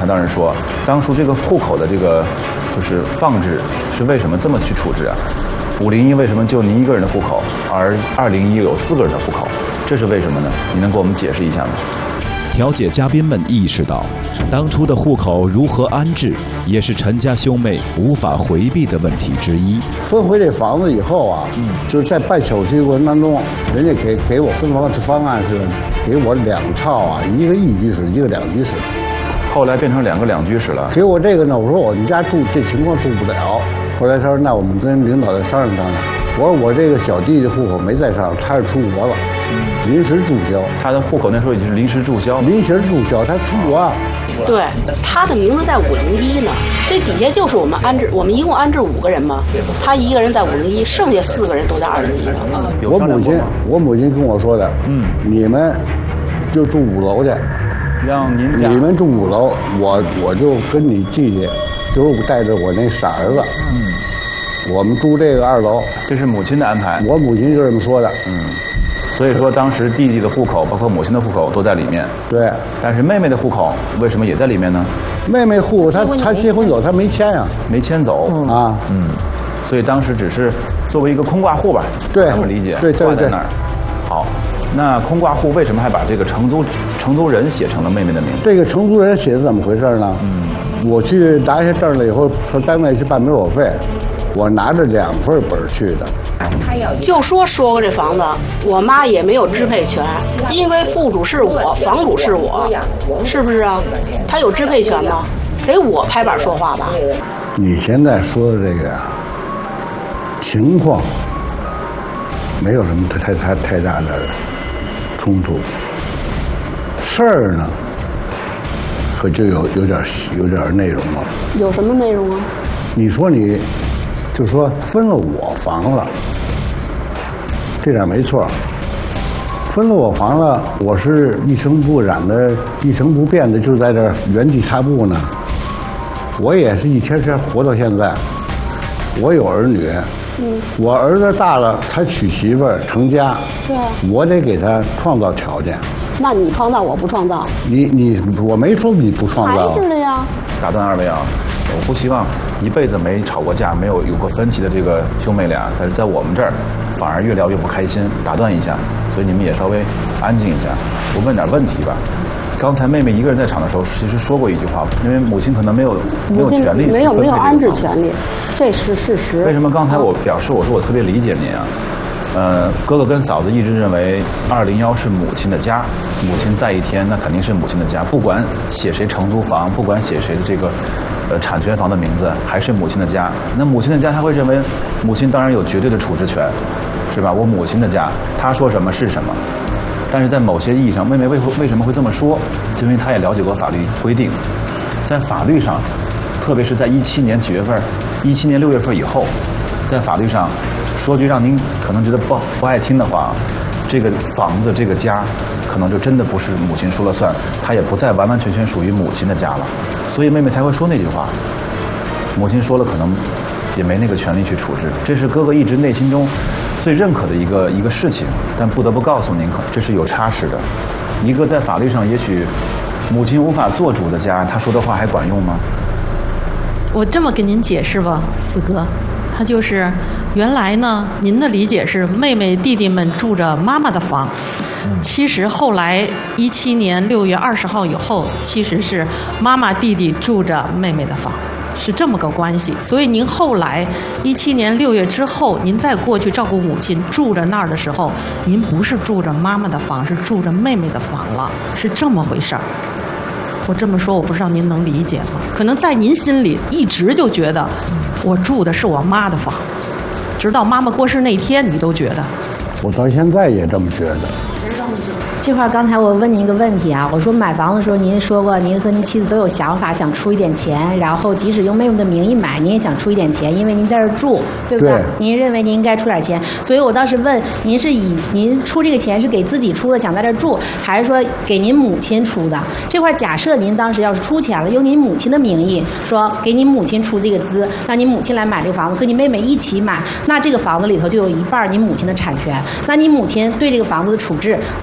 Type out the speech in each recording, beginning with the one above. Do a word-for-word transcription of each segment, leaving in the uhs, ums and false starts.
才当时说，当初这个户口的这个就是放置是为什么这么去处置啊？五零一为什么就您一个人的户口，而二零一有四个人的户口？这是为什么呢？你能给我们解释一下吗？ 调解嘉宾们意识到，当初的户口如何安置，也是陈家兄妹无法回避的问题之一。 分回这房子以后啊，嗯，就是在办手续过程当中，人家给给我分房的方案是给我两套啊，一个一居室，一个两居室。 后来变成两个两居室了。 给我这个呢，我说我们家住这情况住不了。后来他说，那我们跟领导再商量商量。我说我这个小弟的户口没在上，他是出国了。临时注销， 他的户口那时候已经是临时注销， 临时注销，他出国啊。 对，他的名字在五零一呢，这底下就是我们安置，我们一共安置五个人嘛，他一个人在五零一，剩下四个人都在二零一了。 我母亲，我母亲跟我说的，嗯，你们就住五楼去， 让您家你们住五楼，我我就跟你弟弟，就是带着我那傻儿子，嗯，我们住这个二楼， 这是母亲的安排， 我母亲就这么说的， 嗯。所以说，当时弟弟的户口，包括母亲的户口都在里面。 对。 但是妹妹的户口为什么也在里面呢？ 妹妹户口她她结婚走，她没迁呀、啊， 没迁走、 嗯、啊。 嗯。所以当时只是作为一个空挂户吧， 对， 他们理解， 对对对挂在那儿。好，那空挂户为什么还把这个承租承租人写成了妹妹的名字？ 这个承租人写的怎么回事呢？嗯。我去拿下证了以后，说单位去办没有费，我拿着两份本去的。 就说说过这房子，我妈也没有支配权，因为户主是我，房主是我，是不是啊？她有支配权吗？得我拍板说话吧。 你现在说的这个呀，情况没有什么太太太大的冲突，事儿呢，可就有有点有点内容了。 有什么内容啊？ 你说你，就说分了我房了。这点没错，分了我房了，我是一成不染的、一成不变的，就在这原地踏步呢。我也是一天天活到现在，我有儿女，嗯，我儿子大了，他娶媳妇儿成家， 对， 我得给他创造条件。 那你创造，我不创造。 你你我没说你不创造。 还是的呀。 打断二位啊，我不希望一辈子没吵过架、没有有过分歧的这个兄妹俩，但是在我们这儿反而越聊越不开心。打断一下，所以你们也稍微安静一下。我问点问题吧。刚才妹妹一个人在场的时候，其实说过一句话，因为母亲可能没有没有权利， 没有没有安置权利，这是事实。 为什么刚才我表示我说我特别理解您啊？呃，哥哥跟嫂子一直认为二零幺是母亲的家，母亲在一天那肯定是母亲的家，不管写谁承租房，不管写谁的这个呃产权房的名字，还是母亲的家。那母亲的家，他会认为母亲当然有绝对的处置权，是吧？我母亲的家，她说什么是什么。但是在某些意义上，妹妹为为什么会这么说？就因为她也了解过法律规定，在法律上，特别是在一七年几月份、一七年六月份以后，在法律上。说句让您可能觉得不不爱听的话，这个房子这个家，可能就真的不是母亲说了算，它也不再完完全全属于母亲的家了。所以妹妹才会说那句话，母亲说了可能也没那个权利去处置。这是哥哥一直内心中最认可的一个一个事情，但不得不告诉您，这是有差池的。一个在法律上也许母亲无法做主的家，他说的话还管用吗？ 我这么跟您解释吧，四哥，他就是原来呢，您的理解是妹妹弟弟们住着妈妈的房，其实后来一七年六月二十号以后，其实是妈妈弟弟住着妹妹的房，是这么个关系。所以您后来一七年六月之后，您再过去照顾母亲住着那儿的时候，您不是住着妈妈的房，是住着妹妹的房了，是这么回事儿。我这么说，我不知道您能理解吗？可能在您心里一直就觉得我住的是我妈的房，直到妈妈过世那天，你都觉得。 我到现在也这么觉得。 这块刚才我问您一个问题啊，我说买房的时候您说过您和您妻子都有想法，想出一点钱，然后即使用妹妹的名义买，您也想出一点钱，因为您在这儿住，对不对？对。您认为您应该出点钱，所以我当时问您是以您出这个钱是给自己出的，想在这儿住，还是说给您母亲出的？这块假设您当时要是出钱了，用您母亲的名义说给您母亲出这个资，让您母亲来买这个房子，和你妹妹一起买，那这个房子里头就有一半您母亲的产权，那你母亲对这个房子的处置，那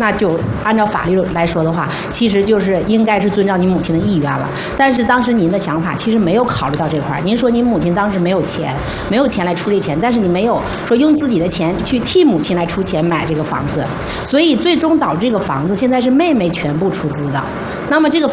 那就按照法律来说的话，其实就是应该是遵照您母亲的意愿了。但是当时您的想法其实没有考虑到这块儿。您说您母亲当时没有钱，没有钱来出这钱，但是你没有说用自己的钱去替母亲来出钱买这个房子，所以最终导致这个房子现在是妹妹全部出资的。那么这个